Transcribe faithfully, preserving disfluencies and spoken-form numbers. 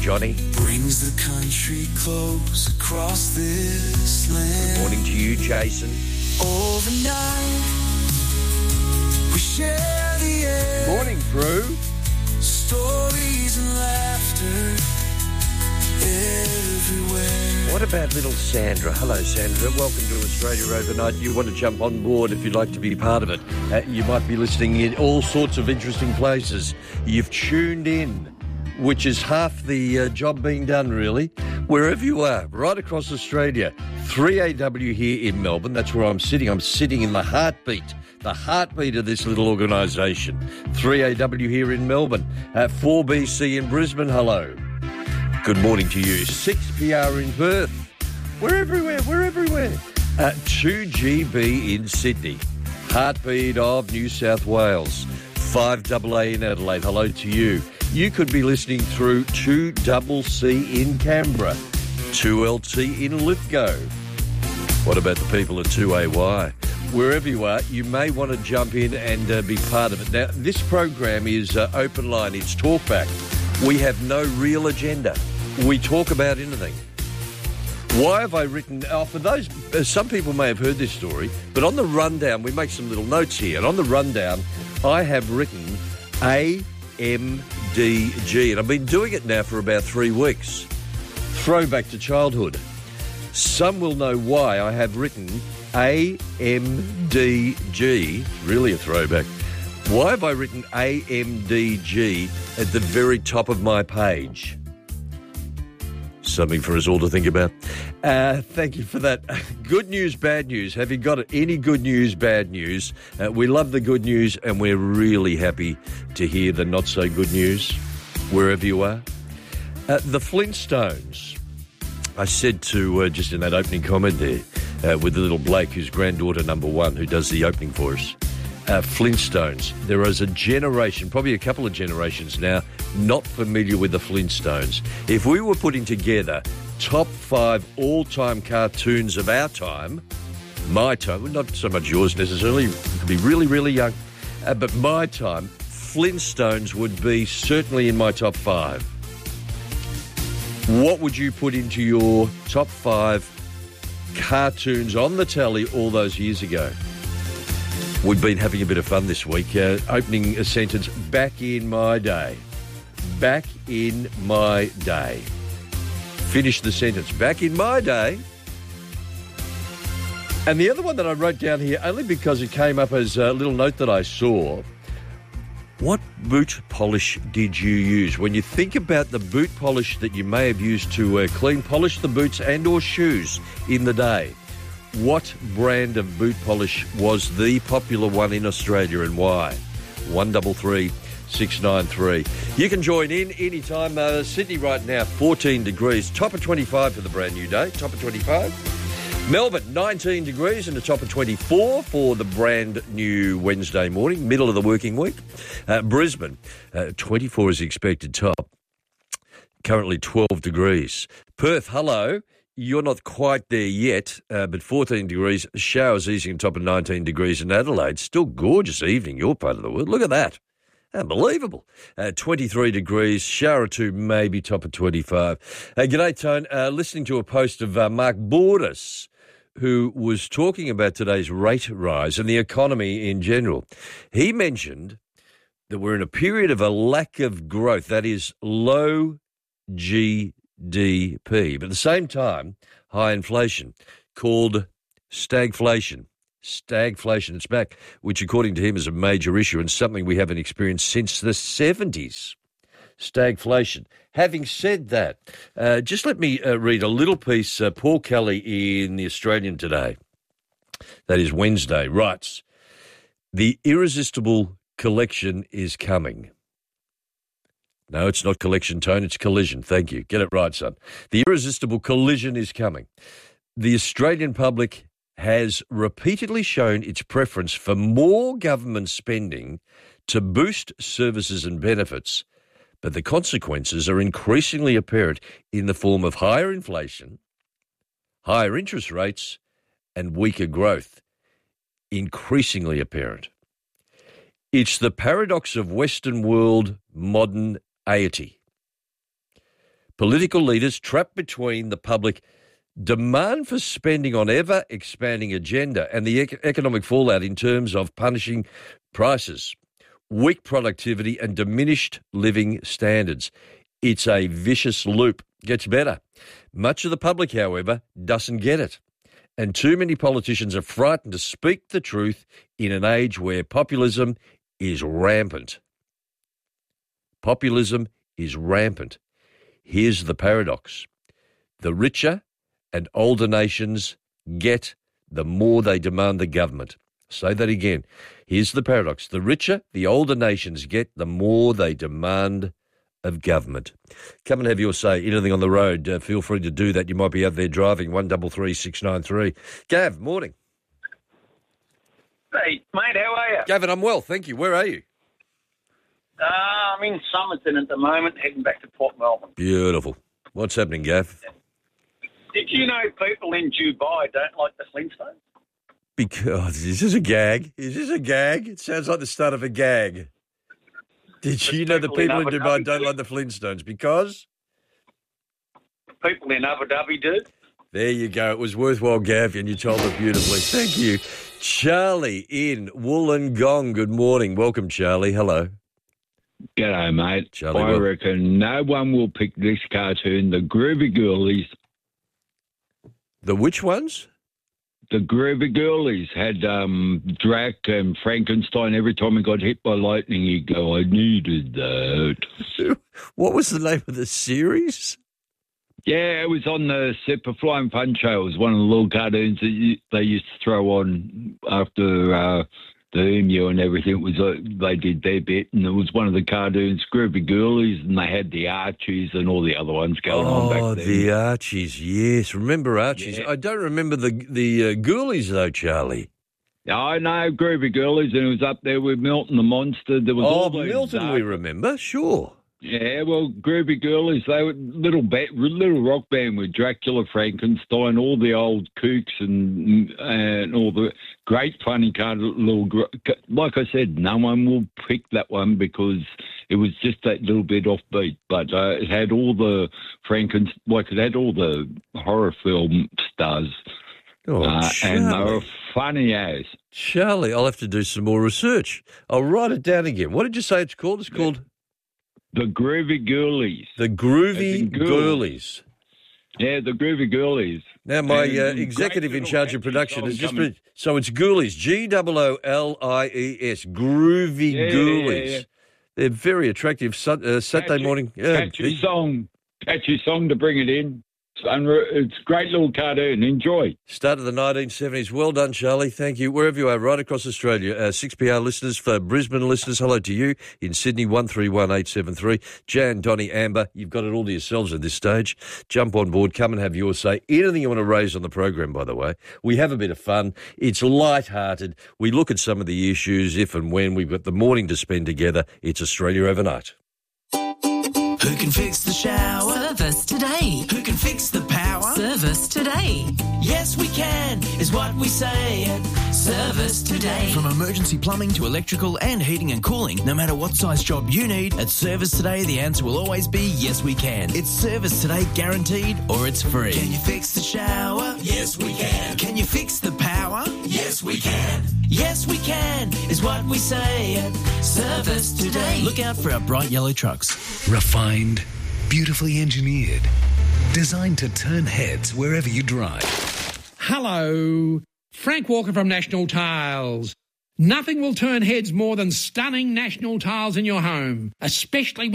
Johnny. Brings the country close across this land. Good morning to you, Jason. Overnight, we share the air. Morning, Drew. Stories and laughter everywhere. What about little Sandra? Hello, Sandra. Welcome to Australia Overnight. You want to jump on board if you'd like to be part of it. Uh, you might be listening in all sorts of interesting places. You've tuned in, which is half the uh, job being done, really. Wherever you are, right across Australia. three A W here in Melbourne. That's where I'm sitting. I'm sitting in the heartbeat. The heartbeat of this little organisation. three A W here in Melbourne. Uh, four B C in Brisbane. Hello. Good morning to you. six P R in Perth. We're everywhere. We're everywhere. Uh, two G B in Sydney. Heartbeat of New South Wales. five A A in Adelaide. Hello to you. You could be listening through two C C in Canberra. two L T in Lithgow. What about the people at two A Y? Wherever you are, you may want to jump in and uh, be part of it. Now, this program is uh, open line. It's talkback. We have no real agenda. We talk about anything. Why have I written... Oh, for those... Uh, some people may have heard this story, but on the rundown, we make some little notes here, and on the rundown, I have written A M D G, and I've been doing it now for about three weeks. Throwback to childhood. Some will know why I have written A M D G, really a throwback. Why have I written A M D G at the very top of my page? Something for us all to think about. Uh, thank you for that. Good news, bad news. Have you got it? Any good news, bad news? Uh, we love the good news, and we're really happy to hear the not so good news, wherever you are. Uh, the Flintstones. I said to, uh, just in that opening comment there, uh, with the little Blake, who's granddaughter number one, who does the opening for us, uh, Flintstones. There is a generation, probably a couple of generations now, not familiar with the Flintstones. If we were putting together top five all-time cartoons of our time, my time, not so much yours necessarily, you could be really, really young, uh, but my time, Flintstones would be certainly in my top five. What would you put into your top five cartoons on the telly all those years ago? We've been having a bit of fun this week. Uh, opening a sentence, back in my day. Back in my day. Finish the sentence, back in my day. And the other one that I wrote down here, only because it came up as a little note that I saw, what boot polish did you use? When you think about the boot polish that you may have used to uh, clean, polish the boots and or shoes in the day, what brand of boot polish was the popular one in Australia and why? one three three, six nine three. You can join in anytime. Uh, Sydney right now, fourteen degrees. Top of twenty-five for the brand new day. Top of twenty-five. Melbourne, nineteen degrees and a top of twenty-four for the brand new Wednesday morning, middle of the working week. Uh, Brisbane, uh, twenty-four is expected top. Currently twelve degrees. Perth, hello. You're not quite there yet, uh, but fourteen degrees. Showers easing top of nineteen degrees in Adelaide. Still gorgeous evening, your part of the world. Look at that. Unbelievable. Uh, twenty-three degrees, shower or two, maybe top of twenty-five. Uh, g'day, Tone. Uh, listening to a post of uh, Mark Borders, who was talking about today's rate rise and the economy in general. He mentioned that we're in a period of a lack of growth, that is low G D P, but at the same time, high inflation, called stagflation. Stagflation, it's back, which according to him is a major issue and something we haven't experienced since the seventies. Stagflation. Having said that, uh, just let me uh, read a little piece. Uh, Paul Kelly in The Australian today, that is Wednesday, writes, "The irresistible collection is coming." No, it's not collection, Tone, it's collision. Thank you. Get it right, son. The irresistible collision is coming. The Australian public has repeatedly shown its preference for more government spending to boost services and benefits, but the consequences are increasingly apparent in the form of higher inflation, higher interest rates, and weaker growth. Increasingly apparent. It's the paradox of Western world modern-ety. Political leaders trapped between the public demand for spending on ever-expanding agenda and the ec- economic fallout in terms of punishing prices, weak productivity and diminished living standards. It's a vicious loop. Gets better. Much of the public, however, doesn't get it. And too many politicians are frightened to speak the truth in an age where populism is rampant. Populism is rampant. Here's the paradox. The richer and older nations get, the more they demand the government. Say that again. Here's the paradox. The richer the older nations get, the more they demand of government. Come and have your say. Anything on the road, uh, feel free to do that. You might be out there driving. one three three six nine three. Gav, morning. Hey, mate, how are you? Gavin, I'm well, thank you. Where are you? Uh, I'm in Somerton at the moment, heading back to Port Melbourne. Beautiful. What's happening, Gav? Did you know people in Dubai don't like the Flintstones? Because is this a gag? Is this a gag? It sounds like the start of a gag. Did you know the people in Dubai don't like the Flintstones? Because? People in Abu Dhabi do. There you go. It was worthwhile, Gav, and you told it beautifully. Thank you. Charlie in Wollongong. Good morning. Welcome, Charlie. Hello. G'day, mate. Charlie, I well- reckon no one will pick this cartoon, the Groovy Girlies. The which ones? The Groovy Girlies had um, Drac and Frankenstein. Every time he got hit by lightning, he'd go, I needed that. What was the name of the series? Yeah, it was on the Super Flying Fun Show. It was one of the little cartoons that you, they used to throw on after uh, the Emu and everything. It was uh, they did their bit, and it was one of the cartoons, Groovy Girlies, and they had the Archies and all the other ones going on back Oh, then. the Archies, yes. Remember Archies? Yeah. I don't remember the the uh, Ghoulies, though, Charlie. I know, Groovy Girlies, and it was up there with Milton the Monster. There was Oh, all those Milton, dark- we remember, sure. Yeah, well, Groovy Girlies, they were little ba- little rock band with Dracula, Frankenstein, all the old kooks and and all the great funny kind of little. gr- Like I said, no one will pick that one because it was just that little bit offbeat. But uh, it had all the Frankenstein, like it had all the horror film stars, Oh, uh, and they were Charlie. funny as. Charlie, I'll have to do some more research. I'll write it down again. What did you say it's called? It's called The Groovy Girlies. The As Groovy in girl. Girlies. Yeah, the Groovy Girlies. Now, my And uh, great executive in little charge of catchy production song has just coming. been... So it's Ghoulies, G O O L I E S, Groovy Yeah, yeah, Ghoulies. yeah. They're very attractive Sun- uh, Saturday Catchy- morning. Yeah, Catchy song. Catchy song to bring it in. It's, unre- it's a great little cartoon. Enjoy. Start of the nineteen seventies. Well done, Charlie. Thank you. Wherever you are, right across Australia. Uh, six P R listeners, for Brisbane listeners, hello to you. In Sydney, one three one eight seven three. Jan, Donny, Amber, you've got it all to yourselves at this stage. Jump on board. Come and have your say. Anything you want to raise on the program, by the way. We have a bit of fun. It's light-hearted. We look at some of the issues, if and when. We've got the morning to spend together. It's Australia Overnight. Who can fix the shower? Service today. Who can fix the power? Service today. Yes, we can, is what we say at Service Today. From emergency plumbing to electrical and heating and cooling, no matter what size job you need, at Service Today, the answer will always be yes, we can. It's Service Today guaranteed or it's free. Can you fix the shower? Yes, we can. Can you fix the power? Yes, we can. Yes, we can, is what we say at Service Today. Look out for our bright yellow trucks. Refined, beautifully engineered, designed to turn heads wherever you drive. Hello, Frank Walker from National Tiles. Nothing will turn heads more than stunning National Tiles in your home, especially when